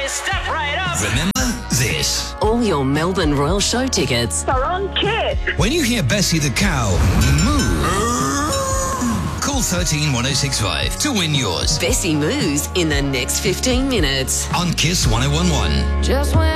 step right up. Remember this. All your Melbourne Royal Show tickets are on Kiss. When you hear Bessie the cow moo, call 13 1065 to win yours. Bessie moves in the next 15 minutes. On Kiss 1011. Just when